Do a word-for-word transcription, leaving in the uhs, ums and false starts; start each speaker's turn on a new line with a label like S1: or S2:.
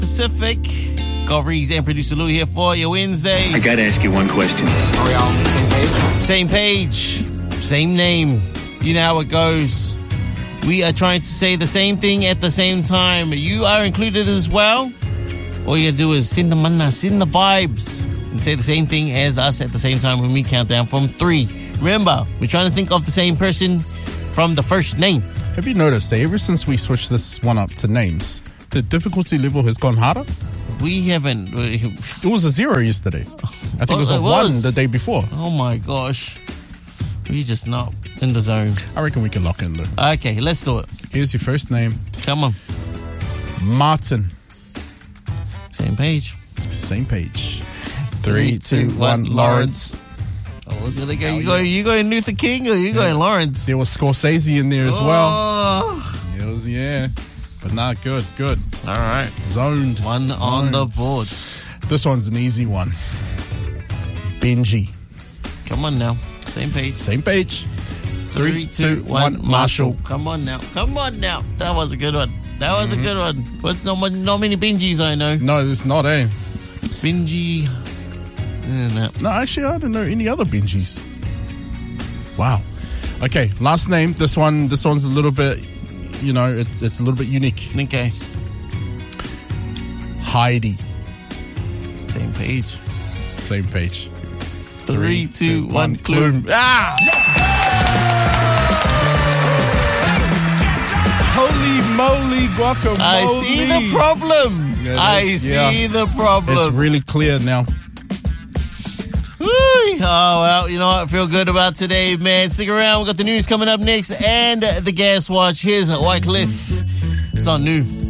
S1: Pacific. Govries and producer Lou here for your Wednesday.
S2: I gotta ask you one question.
S3: Are we all on the same page?
S1: Same page, same name. You know how it goes. We are trying to say the same thing at the same time. You are included as well. All you do is send the mana, send the vibes, and say the same thing as us at the same time when we count down from three. Remember, we're trying to think of the same person from the first name.
S4: Have you noticed that ever since we switched this one up to names, the difficulty level has gone harder?
S1: We haven't.
S4: It was a zero yesterday. I think
S1: Oh,
S4: it was a
S1: it
S4: one
S1: was.
S4: the day before.
S1: Oh my gosh. We're just not in the zone.
S4: I reckon we can lock in though.
S1: Okay, let's do it.
S4: Here's your first name.
S1: Come on.
S4: Martin.
S1: Same page.
S4: Same page.
S1: Three,
S4: Three, two, one, Lawrence.
S1: I was gonna go. You going? You going Luther King or you going Lawrence?
S4: There was Scorsese in there as well.
S1: Oh.
S4: It was, yeah. But nah, good, good.
S1: All right.
S4: Zoned.
S1: One
S4: Zoned.
S1: on the board.
S4: This one's an easy one. Benji.
S1: Come on now. Same page.
S4: Same page.
S1: Three, two, one, Marshall. Come on now. Come on now. That was a good one. That was mm-hmm. a good one. But not, not many Benjis I know.
S4: No, it's not, eh?
S1: Benji. Eh, no.
S4: No, actually, I don't know any other Benjis. Wow. Okay, last name. This one. This one's a little bit, you know, it, it's a little bit unique.
S1: Okay.
S4: Heidi.
S1: Same page.
S4: Same page.
S1: Three, two, one, Clume. Ah!
S4: Holy moly, guacamole.
S1: I see the problem.
S4: Yeah,
S1: I
S4: that's-
S1: see
S4: yeah.
S1: the problem.
S4: It's really clear now.
S1: Woo. Oh, well, you know what I feel good about today, man. Stick around. We got the news coming up next and the Gas Watch. Here's Wycliffe. It's on New.